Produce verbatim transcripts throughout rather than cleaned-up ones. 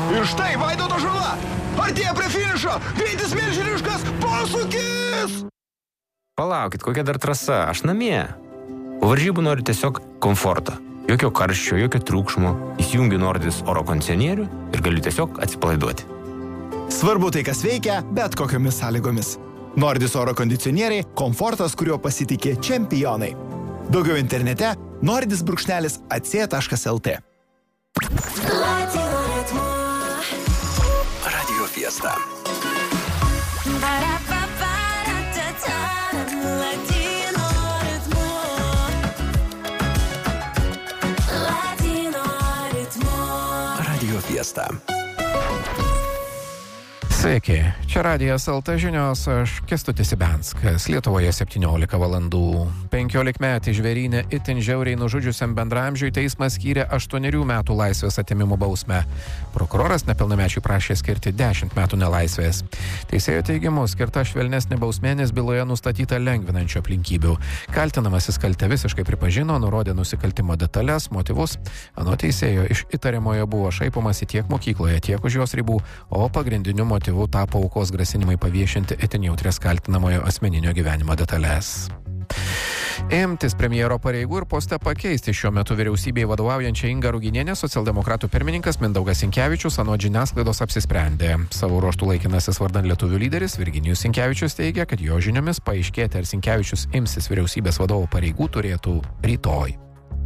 Ir štai Vaidoto žala. Artėja prie finišo. Greitis milžiniškas. Posūkis. Palaukit, kokia dar trasa. Aš namie. Po varžybų noriu tiesiog komforto. Jokio karščio, jokio triukšmo. Įsijungiu Nordis oro kondicionierių ir galiu tiesiog atsipalaiduoti. Svarbu tai, kas veikia, bet kokiomis sąlygomis. Nordis oro kondicionieriai – komfortas, kuriuo pasitikė čempionai. Daugiau internete – nordis brūkšnelis ac taškas lt. Radio Fiesta. Radio Fiesta. Sveiki, čia Radijas el te žinios, aš Kęstutis Ibenskas, Lietuvoje septyniolika valandų. penkiolikmetį žvėrynę itin žiauriai nužudžiusiam bendramžiui teismas skyrė aštuonerių metų laisvės atėmimo bausmę. Prokuroras nepilnamečiui prašė skirti dešimt metų nelaisvės. Teisėjo teigimu skirta švelnesnė bausmė, nes byloje nustatyta lengvinančių aplinkybių. Kaltinamasis kaltę visiškai pripažino, nurodė nusikaltimo detalės, motyvus. Anot teisėjo, iš įtariamojo buvo šaipomasi tiek mokykloje, tiek už jos ribų, o pagrindiniu motyvu tapo aukos grasinimai paviešinti itin jautrias kaltinamojo asmeninio gyvenimo detalės. Imtis premjero pareigų ir poste pakeisti šiuo metu vyriausybėje vadovaujančią Ingą Ruginienę socialdemokratų pirmininkas Mindaugas Sinkevičius anot žiniasklaidos apsisprendė. Savo ruožtų laikinasis vardan lietuvių lyderis Virginijus Sinkevičius teigia, kad jo žiniomis paaiškėti, ar Sinkevičius imsis vyriausybės vadovo pareigų turėtų rytoj.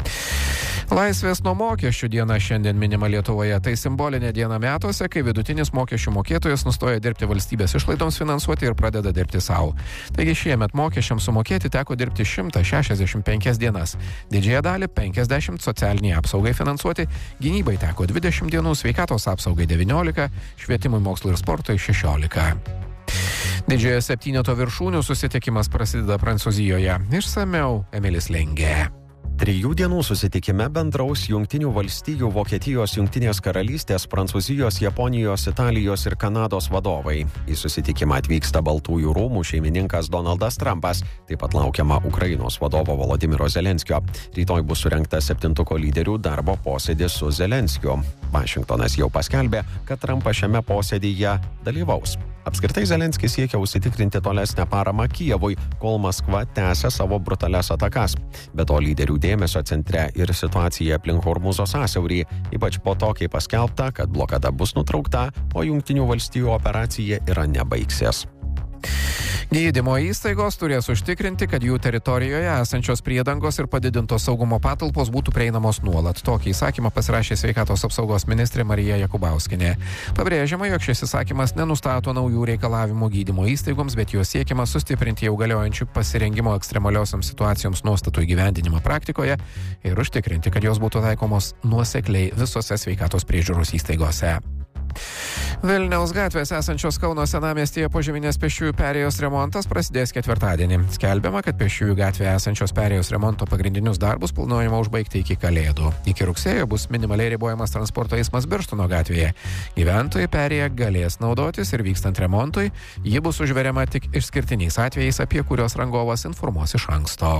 Laisvės nuo mokesčių diena šiandien minima Lietuvoje. Tai simbolinė diena metuose, kai vidutinis mokesčių mokėtojas nustoja dirbti valstybės išlaidoms finansuoti ir pradeda dirbti savo. Taigi šiemet mokesčiams sumokėti teko dirbti šimtą šešiasdešimt penkias dienas. Didžiąją dalį penkiasdešimt socialiniai apsaugai finansuoti, gynybai teko dvidešimt dienų, sveikatos apsaugai devyniolika, švietimui, mokslui ir sportui šešiolika. Didžiojo septyneto viršūnių susitikimas prasideda Prancūzijoje. Išsamiau Emilis Lengė. Trijų dienų susitikime bendraus Jungtinių valstijų, Vokietijos, Jungtinės karalystės, Prancūzijos, Japonijos, Italijos ir Kanados vadovai. Į susitikimą atvyksta Baltųjų rūmų šeimininkas Donaldas Trumpas, taip pat laukiama Ukrainos vadovo Volodymyro Zelenskio. Rytoj bus surengtas septintuko lyderių darbo posėdis su Zelenskiu. Vašingtonas jau paskelbė, kad Trumpas šiame posėdyje dalyvaus. Apskritai Zelenskis siekia užsitikrinti tolesnę paramą Kijevui, kol Maskva tęsia savo brutalias atakas. Be to lyderių dėmesio centre ir situacija aplink Hormūzo sąsiaurį, ypač po to, kai paskelbta, kad blokada bus nutraukta, o Jungtinių valstijų operacija yra nebaigsis. Gydymo įstaigos turės užtikrinti, kad jų teritorijoje esančios priedangos ir padidintos saugumo patalpos būtų prieinamos nuolat. Tokį įsakymą pasirašė sveikatos apsaugos ministrė Marija Jakubauskienė. Pabrėžiama, jog šis įsakymas nenustato naujų reikalavimų gydymo įstaigoms, bet juos siekiama sustiprinti jau galiojančių pasirengimo ekstremaliosioms situacijoms nuostatų įgyvendinimą praktikoje ir užtikrinti, kad jos būtų taikomos nuosekliai visose sveikatos priežiūros įstaigose. Vilniaus gatvės esančios Kauno senamiestyje požeminės pėsčiųjų perėjos remontas prasidės ketvirtadienį. Skelbiama, kad pėsčiųjų gatvėje esančios perėjos remonto pagrindinius darbus planuojama užbaigti iki Kalėdų. Iki rugsėjo bus minimaliai ribojamas transporto eismas Birštono gatvėje. Gyventojai perėją galės naudotis ir vykstant remontui, ji bus užveriama tik išskirtiniais atvejais, apie kurios rangovas informuos iš anksto.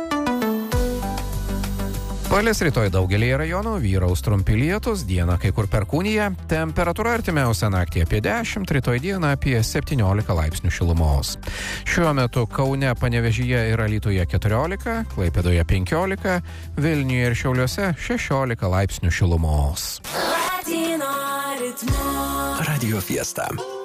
Palis rytoj daugelį rajonų, vyraus trumpi lietūs, dieną kai kur perkūnija, temperatūra artimiausią naktį apie dešimt, rytoj dieną apie septyniolika laipsnių šilumos. Šiuo metu Kaune, Panevėžyje ir Alytuje keturiolika, Klaipėdoje penkiolika, Vilniuje ir Šiauliuose šešiolika laipsnių šilumos. Radio Fiesta.